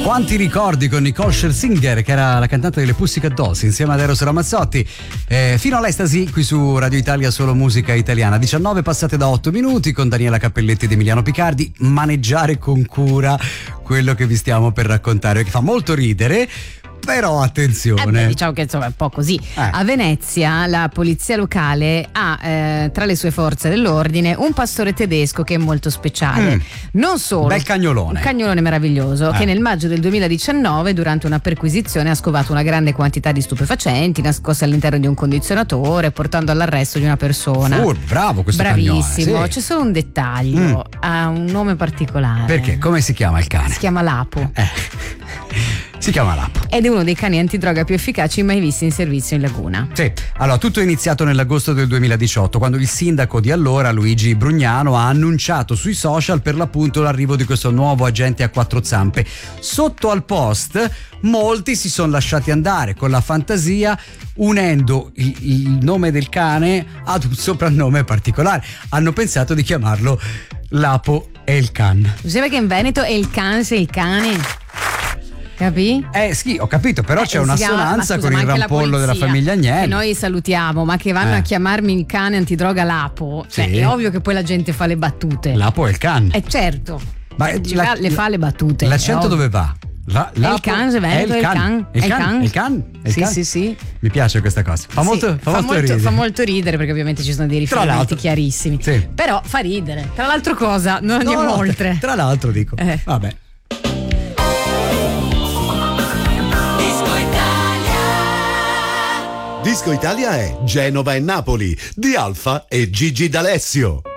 Quanti ricordi con Nicole Scherzinger, che era la cantante delle Pussycat Dolls, insieme ad Eros Ramazzotti, fino all'estasi qui su Radio Italia, solo musica italiana. 19 passate da 8 minuti con Daniela Cappelletti ed Emiliano Picardi. Maneggiare con cura quello che vi stiamo per raccontare, che fa molto ridere. Però attenzione, diciamo che insomma è un po' così. A Venezia la polizia locale ha tra le sue forze dell'ordine un pastore tedesco che è molto speciale. Non solo, bel cagnolone, un cagnolone meraviglioso che nel maggio del 2019 durante una perquisizione ha scovato una grande quantità di stupefacenti nascosti all'interno di un condizionatore, portando all'arresto di una persona. Bravo questo bravissimo, cagnone, sì. C'è solo un dettaglio, ha un nome particolare. Perché? Come si chiama il cane? Si chiama Lapo. Si chiama Lapo. Ed è uno dei cani antidroga più efficaci mai visti in servizio in laguna. Sì, allora tutto è iniziato nell'agosto del 2018, quando il sindaco di allora, Luigi Brugnano, ha annunciato sui social per l'appunto l'arrivo di questo nuovo agente a quattro zampe. Sotto al post molti si sono lasciati andare con la fantasia, unendo il nome del cane ad un soprannome particolare. Hanno pensato di chiamarlo Lapo e il Can. Sapete che in Veneto è il can se il cane? Capì? Sì, ho capito, però c'è un'assonanza con il rampollo della famiglia Agnelli. Che noi salutiamo, ma che vanno a chiamarmi il cane antidroga Lapo. Sì. È ovvio che poi la gente fa le battute. Lapo e il Can. Certo. Ma le fa le battute. L'accento dove va? Il can, se Veneto, il can. Sì. Mi piace questa cosa. Fa molto ridere perché ovviamente ci sono dei riferimenti chiarissimi. Sì. Però fa ridere. Tra l'altro cosa? Non andiamo oltre. Tra l'altro dico. Vabbè. Disco Italia è Genova e Napoli di Alfa e Gigi D'Alessio.